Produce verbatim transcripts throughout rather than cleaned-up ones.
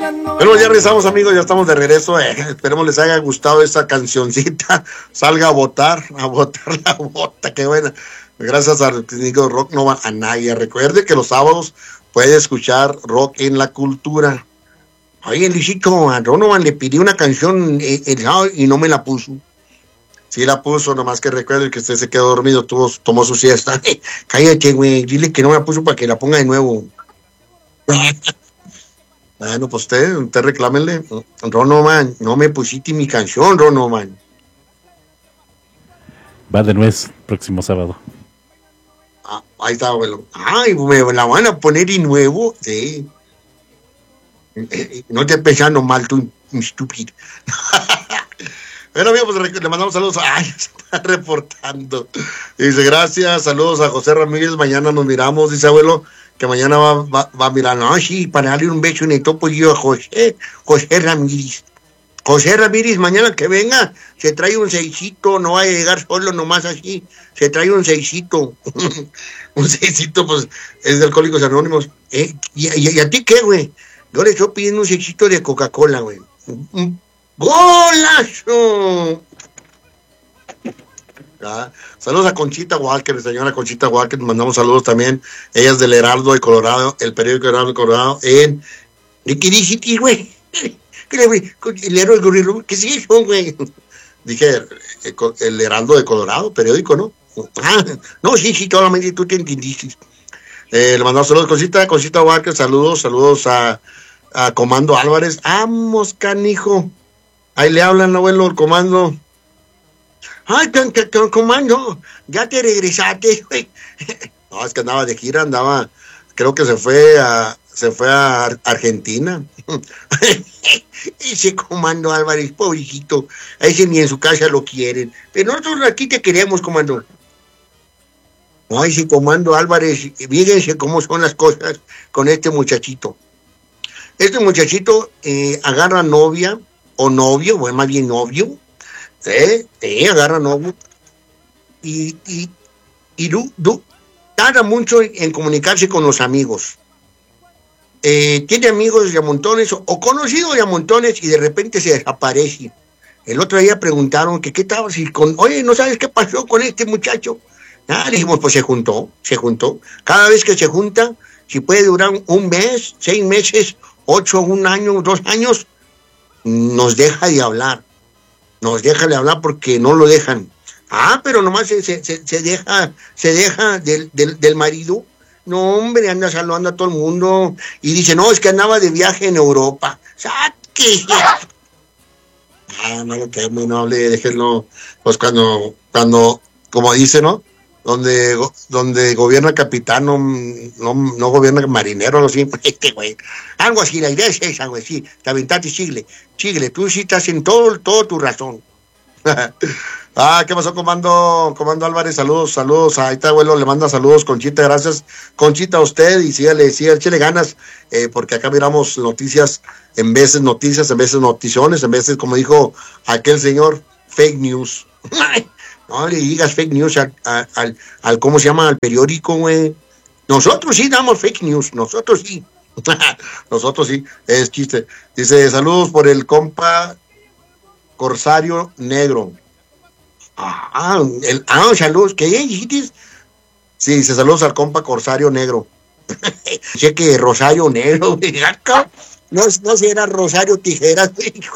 Bueno, ya regresamos, amigos, ya estamos de regreso. Eh, esperemos les haya gustado esa cancioncita. Salga a votar, a votar la bota, qué buena. Gracias al técnico Rock Nova Anaya. Recuerde que los sábados puede escuchar Rock en la Cultura. Oye, Luisito, a Donovan le pidió una canción el, el sábado y no me la puso. Sí la puso, nomás que recuerde que usted se quedó dormido, tuvo, tomó su siesta. Cállate, güey, dile que no me la puso para que la ponga de nuevo. Bueno, pues usted, usted reclámenle. Donovan, no me pusiste mi canción, Donovan. Va de nuez, próximo sábado. Ah, ahí está, abuelo. Ay, me la van a poner de nuevo. Sí. No estés pensando mal, tú, estúpido. Bueno, amigos, pues le mandamos saludos. Ay, se está reportando. Dice, gracias, saludos a José Ramírez. Mañana nos miramos, dice abuelo, que mañana va, va, va a mirar. No, sí, para darle un beso en el topo yo a José, José Ramírez. José Ramírez, mañana que venga, se trae un seisito, no va a llegar solo nomás así, se trae un seisito. Un seisito, pues, es de Alcohólicos Anónimos. ¿Eh? ¿Y, y, y a ti qué, güey? Yo le estoy pidiendo un seisito de Coca-Cola, güey. Un ¡golazo! ¿Ah? Saludos a Conchita Walker, señora Conchita Walker, nos mandamos saludos también. Ella es del Heraldo de Colorado, el periódico Heraldo de Colorado, en... ¿De qué dices, güey? El héroe del gorilo, ¿qué es eso, güey? Dije, el Heraldo de Colorado, periódico, ¿no? Ah, no, sí, sí, solamente tú te entendiste. Eh, le mandamos saludos, Conchita, Conchita Walker, saludos, saludos a, a Comando Álvarez. ¡Vamos, canijo! Ahí le hablan, abuelo, el comando. ¡Ay, can, can, can, comando! Ya te regresaste, güey. No, es que andaba de gira, andaba, creo que se fue a... se fue a Argentina. Ese Comando Álvarez, pobrecito, a ese ni en su casa lo quieren, pero nosotros aquí te queremos, comando. No, ese Comando Álvarez, fíjense cómo son las cosas con este muchachito. Este muchachito eh, agarra novia, o novio, bueno, más bien novio, ¿eh? Eh, agarra novio, y, y, y du, du, tarda mucho en comunicarse con los amigos. Eh, tiene amigos de a montones o conocidos de a montones y de repente se desaparece. El otro día preguntaron que qué estaba, si con, oye, ¿no sabes qué pasó con este muchacho? Ah, le dijimos, pues se juntó, se juntó. Cada vez que se junta, si puede durar un mes, seis meses, ocho, un año, dos años, nos deja de hablar. Nos deja de hablar porque no lo dejan. Ah, pero nomás se, se, se, se deja, se deja del, del, del marido. No, hombre, anda saludando a todo el mundo. Y dice, no, es que andaba de viaje en Europa. ¡Saque! Ah, no, que no hable, déjenlo. Pues cuando, cuando, como dice, ¿no? Donde, donde gobierna capitán, no, no, no gobierna marinero, algo así. Este güey. Algo así, la idea es esa, güey, sí. Te aventaste, chigle. Chigle, tú sí estás en todo, todo tu razón. Ah, ¿qué pasó, comando? Comando Álvarez, saludos, saludos. Ahí está, abuelo, le manda saludos, Conchita, gracias. Conchita, a usted, y sígale, sígale, échale ganas, eh, porque acá miramos noticias, en veces noticias, en veces noticiones, en veces, como dijo aquel señor, fake news. No le digas fake news al, al, al ¿cómo se llama? Al periódico, güey. Nosotros sí damos fake news, nosotros sí. Nosotros sí, es chiste. Dice, saludos por el compa Corsario Negro. Ah, el, ah, saludos, ¿qué dijiste? Sí, dice, saludos al compa Corsario Negro. Sé que Rosario Negro, no, no si era Rosario Tijeras.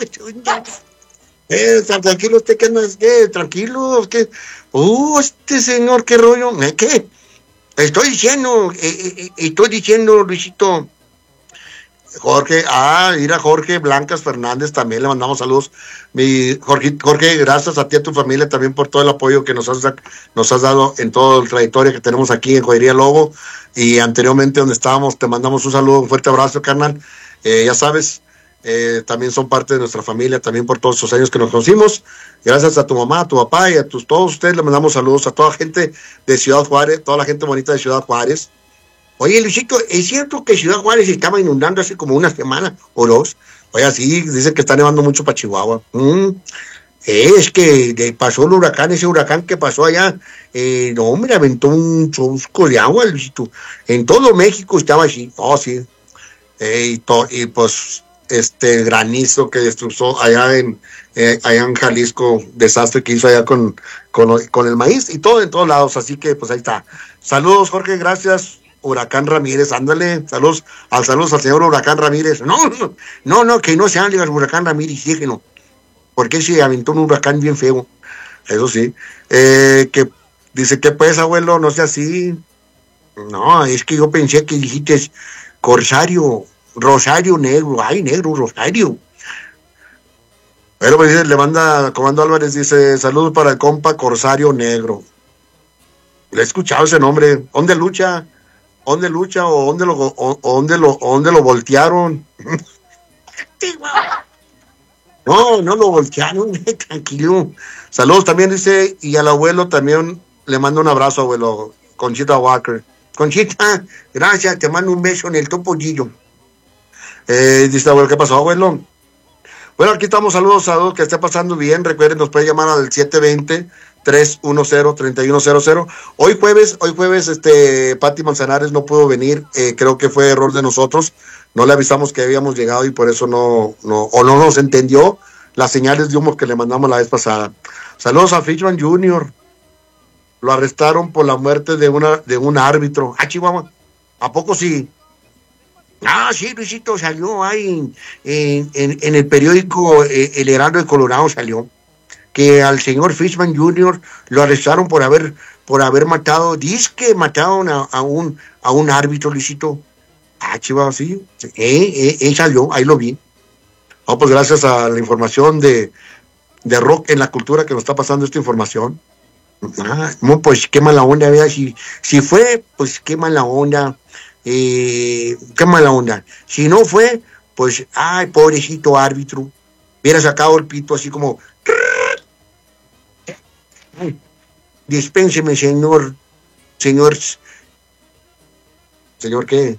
Eh, tranquilo, usted que no es que, tranquilo, que, uh, este señor, qué rollo, ¿qué? Estoy diciendo, eh, eh, estoy diciendo, Luisito. Jorge, ah, mira, Jorge Blancas Fernández, también le mandamos saludos. Mi Jorge, Jorge, gracias a ti y a tu familia también por todo el apoyo que nos has, nos has dado en toda la trayectoria que tenemos aquí en Joyería Lobo y anteriormente donde estábamos. Te mandamos un saludo, un fuerte abrazo, carnal. Eh, ya sabes, eh, también son parte de nuestra familia, también por todos esos años que nos conocimos. Gracias a tu mamá, a tu papá y a tus, todos ustedes le mandamos saludos a toda la gente de Ciudad Juárez, toda la gente bonita de Ciudad Juárez. Oye, Luisito, ¿es cierto que Ciudad Juárez estaba inundando hace como una semana o dos? Oye, sí, dicen que está nevando mucho para Chihuahua. Mm. Eh, es que de, pasó el huracán, ese huracán que pasó allá, eh, no, hombre, aventó un chusco de agua, Luisito. En todo México estaba así, oh, sí. Eh, y, to, y pues este granizo que destrozó allá en eh, allá en Jalisco, desastre que hizo allá con, con, con el maíz y todo en todos lados, así que pues ahí está. Saludos, Jorge, gracias. Huracán Ramírez, ándale, saludos, al saludos al señor Huracán Ramírez. No, no, no, no que no se hable al Huracán Ramírez, déjenlo, porque se aventó un huracán bien feo, eso sí. Eh, que dice que pues, abuelo, no sea así. No, es que yo pensé que dijiste Corsario, Rosario Negro, ay, negro, Rosario. Pero pues dice, le manda, Comando Álvarez dice, saludos para el compa Corsario Negro. Le he escuchado ese nombre. ¿Dónde lucha? ¿Dónde lucha? ¿O dónde lo, o, o dónde lo, o dónde lo voltearon? No, no lo voltearon, tranquilo. Saludos también dice, y al abuelo también le mando un abrazo, abuelo, Conchita Walker. Conchita, gracias, te mando un beso en el topollillo. Eh, dice, abuelo, ¿qué pasó, abuelo? Bueno, aquí estamos, saludos, saludos, que esté pasando bien. Recuerden, nos puede llamar al siete dos cero, tres uno cero, tres uno cero cero. Hoy jueves, hoy jueves, este, Pati Manzanares no pudo venir, eh, creo que fue error de nosotros, no le avisamos que habíamos llegado y por eso no, no, o no nos entendió las señales de humo que le mandamos la vez pasada. Saludos a Fishman junior Lo arrestaron por la muerte de una, de un árbitro. Ah, Chihuahua, ¿a poco sí? Ah, sí, Luisito, salió ahí en, en, en el periódico eh, El Heraldo de Colorado, salió que al señor Fishman junior lo arrestaron por haber por haber matado, dice que mataron a, a un a un árbitro, Luisito. Ah, Chihuahua, sí, eh, eh, eh, salió, ahí lo vi. Oh, pues gracias a la información de, de Rock en la Cultura que nos está pasando esta información. Ah, no, pues qué mala onda, vea, si, si fue, pues qué mala onda. Eh, qué mala onda. Si no fue, pues, ay, pobrecito árbitro, hubiera sacado el pito así como, ay, dispénseme, señor, señor, señor, ¿qué?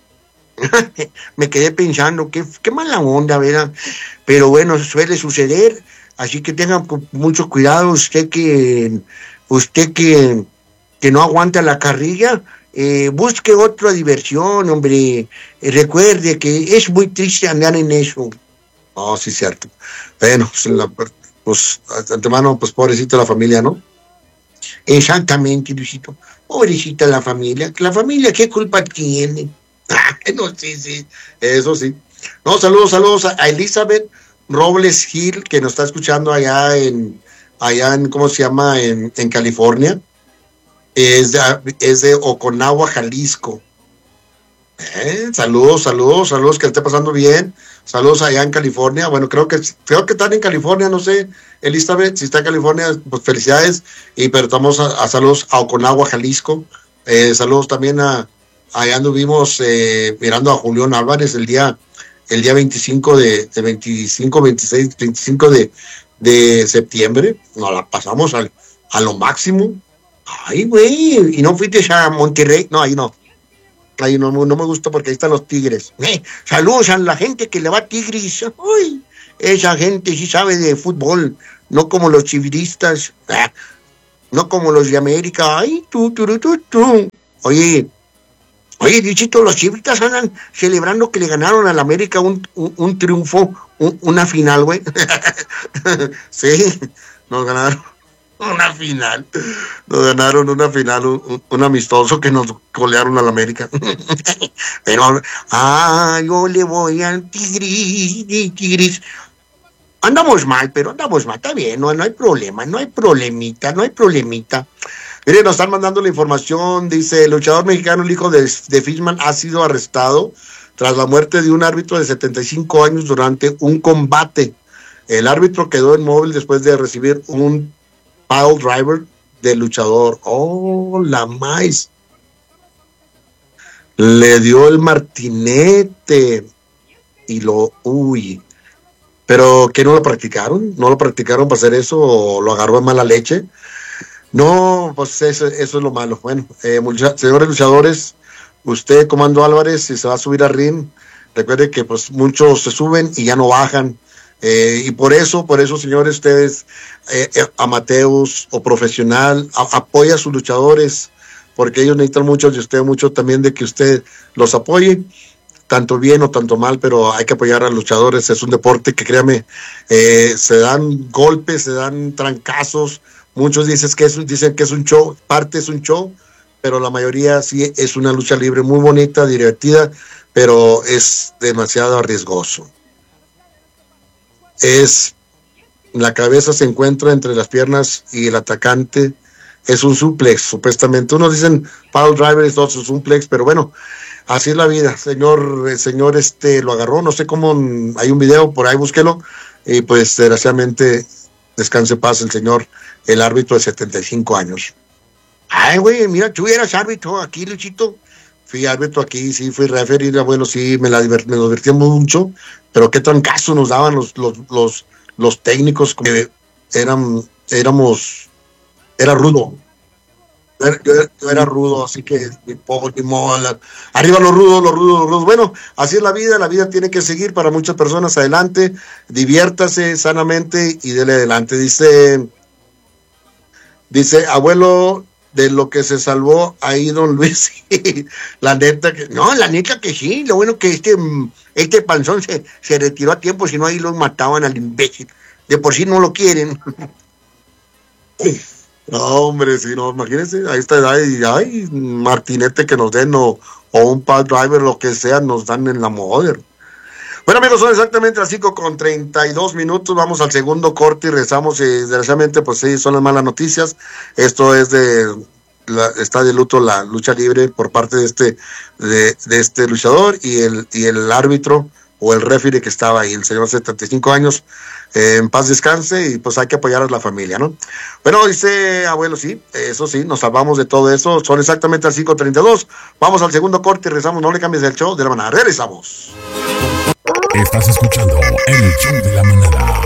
Me quedé pensando, qué, qué mala onda, ¿verdad? Pero bueno, suele suceder, así que tengan mucho cuidado, usted que, usted que, que no aguanta la carrilla. Eh, busque otra diversión, hombre. Eh, recuerde que es muy triste andar en eso. Oh, sí, cierto. Bueno, pues, la, pues antemano, pues pobrecita la familia, ¿no? Exactamente, Luisito. Pobrecita la familia. La familia, ¿qué culpa tiene? Ah, no, sí, sí. Eso sí. No, saludos, saludos a, a Elizabeth Robles Gil, que nos está escuchando allá en, allá en, ¿cómo se llama? En, en California. Es de, es de Oconagua, Jalisco. Eh, saludos, saludos, saludos, que esté pasando bien. Saludos allá en California. Bueno, creo que creo que están en California, no sé, Elizabeth, si está en California, pues felicidades. Y pero estamos a, a saludos a Oconagua, Jalisco. Eh, saludos también a allá anduvimos eh, mirando a Julián Álvarez el día el día veinticinco de, de veinticinco, veintiséis, veinticinco de, de septiembre. Nos la pasamos al, a lo máximo. Ay, güey, ¿y no fuiste a Monterrey? No, ahí no. Ahí no, no me gusta porque ahí están los Tigres. Eh, saludos a la gente que le va a Tigres. Uy, esa gente sí sabe de fútbol, no como los chiviristas, eh, no como los de América. Ay, tú, tú, tú, tú. Oye, oye, Dichito, los chivitas andan celebrando que le ganaron al América un, un, un triunfo, un, una final, güey. Sí, nos ganaron. Una final, nos ganaron una final, un, un amistoso que nos golearon al América. Pero, ah, yo le voy al Tigris, Tigris. Andamos mal, pero andamos mal, está bien, no, no hay problema, no hay problemita, no hay problemita. Miren, nos están mandando la información, dice, el luchador mexicano, el hijo de, de Fishman, ha sido arrestado tras la muerte de un árbitro de setenta y cinco años durante un combate. El árbitro quedó inmóvil después de recibir un pile driver del luchador. Oh, la maíz. Le dio el martinete y lo, uy. Pero ¿qué no lo practicaron? ¿No lo practicaron para hacer eso o lo agarró en mala leche? No, pues eso, eso es lo malo. Bueno, eh, mucha, señores luchadores, usted, Comando Álvarez, si se va a subir al ring, recuerde que pues muchos se suben y ya no bajan. Eh, y por eso, por eso, señores, ustedes, eh, eh, amateurs o profesional, a, apoya a sus luchadores, porque ellos necesitan mucho de usted, mucho también de que usted los apoye. tanto bien o tanto mal, pero hay que apoyar a los luchadores. Es un deporte que, créame, eh, se dan golpes, se dan trancazos. Muchos dicen que, es, dicen que es un show, parte es un show, pero la mayoría sí es una lucha libre muy bonita, divertida, pero es demasiado arriesgoso. Es, la cabeza se encuentra entre las piernas y el atacante es un suplex, supuestamente. Unos dicen pile driver, otros un suplex, pero bueno, así es la vida. Señor, el señor este lo agarró, no sé cómo, hay un video, por ahí búsquelo, y pues desgraciadamente descanse en paz el señor, el árbitro de setenta y cinco años. Ay, güey, mira, tú eras árbitro aquí, Luchito. Fui árbitro aquí, sí, fui referee, bueno, sí, me la divert, me divertíamos mucho, pero qué trancazo nos daban los, los, los, los técnicos, que eran, éramos, era rudo. Yo era, yo era rudo, así que ni poco, ni mola. Arriba los rudos, los rudos, los rudos. Bueno, así es la vida, la vida tiene que seguir para muchas personas. Adelante, diviértase sanamente y dele adelante. Dice, dice, abuelo, de lo que se salvó ahí don Luis. La neta que, no, la neta que sí. Lo bueno que este, este panzón se, se retiró a tiempo, si no ahí lo mataban al imbécil. De por sí no lo quieren. No, hombre, sí, no, imagínense, a esta edad, y ay, martinete que nos den, o, o un pad driver, lo que sea, nos dan en la moda. Bueno, amigos, son exactamente las cinco con treinta y dos minutos, vamos al segundo corte y regresamos, y desgraciadamente, pues sí, son las malas noticias. Esto es de, la, está de luto la lucha libre por parte de este, de, de este luchador y el, y el árbitro, o el referee que estaba ahí, el señor setenta y cinco años, eh, en paz descanse, y pues hay que apoyar a la familia, ¿no? Bueno, dice abuelo, sí, eso sí, nos salvamos de todo eso, son exactamente las cinco treinta y dos, vamos al segundo corte y regresamos, no le cambies el show de la manada, regresamos. Estás escuchando el show de la manada.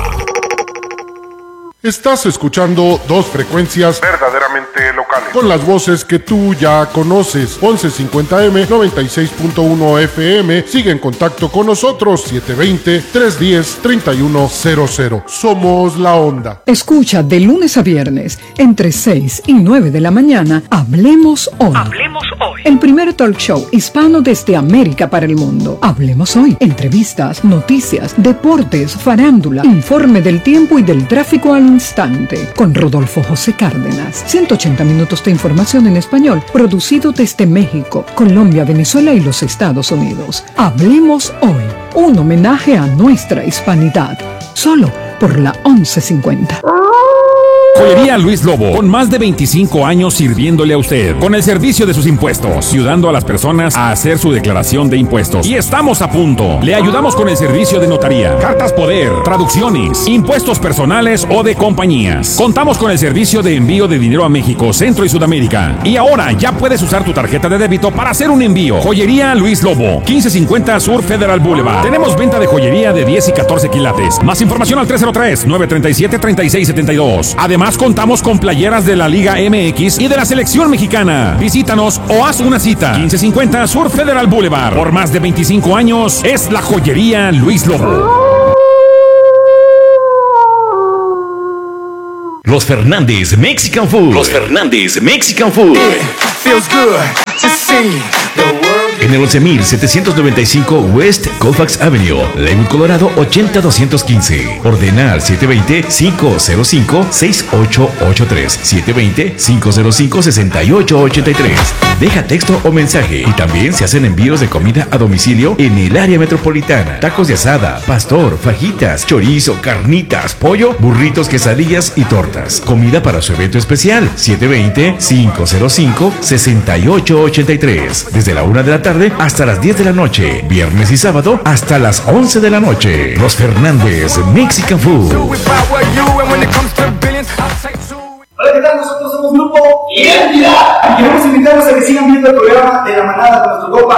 Estás escuchando dos frecuencias verdaderamente locales, con las voces que tú ya conoces. once cincuenta eme, noventa y seis punto uno efe eme. Sigue en contacto con nosotros. siete dos cero, tres uno cero, tres uno cero cero. Somos La Onda. Escucha de lunes a viernes entre seis y nueve de la mañana. Hablemos hoy. Hablemos hoy. El primer talk show hispano desde América para el mundo. Hablemos hoy. Entrevistas, noticias, deportes, farándula, informe del tiempo y del tráfico al instante, con Rodolfo José Cárdenas. ciento ochenta minutos de información en español, producido desde México, Colombia, Venezuela y los Estados Unidos. Hablemos hoy, un homenaje a nuestra hispanidad, solo por la once cincuenta. Joyería Luis Lobo, con más de veinticinco años sirviéndole a usted, con el servicio de sus impuestos, ayudando a las personas a hacer su declaración de impuestos. Y estamos a punto. Le ayudamos con el servicio de notaría, cartas poder, traducciones, impuestos personales o de compañías. Contamos con el servicio de envío de dinero a México, Centro y Sudamérica. Y ahora ya puedes usar tu tarjeta de débito para hacer un envío. Joyería Luis Lobo, quince cincuenta Sur Federal Boulevard. Tenemos venta de joyería de diez y catorce quilates. Más información al tres cero tres, nueve tres siete, tres seis siete dos. Además, contamos con playeras de la Liga eme equis y de la Selección Mexicana. Visítanos o haz una cita. quince cincuenta Sur Federal Boulevard. Por más de veinticinco años es la Joyería Luis Lobo. Los Fernández Mexican Food. Los Fernández Mexican Food. En el once mil setecientos noventa y cinco West Colfax Avenue, Lakewood, Colorado ochenta doscientos quince. Ordena al siete dos cero, cinco cero cinco, seis ocho ocho tres. siete dos cero, cinco cero cinco, seis ocho ocho tres. Deja texto o mensaje. Y también se hacen envíos de comida a domicilio en el área metropolitana. Tacos de asada, pastor, fajitas, chorizo, carnitas, pollo, burritos, quesadillas y tortas. Comida para su evento especial. siete dos cero, cinco cero cinco, seis ocho ocho tres. Desde la una de la tarde hasta las diez de la noche. Viernes y sábado hasta las once de la noche. Los Fernández Mexican Food. Hola, ¿qué tal? Nosotros somos Grupo Identidad y queremos invitarlos a que sigan viendo el programa de La Manada con nuestro compa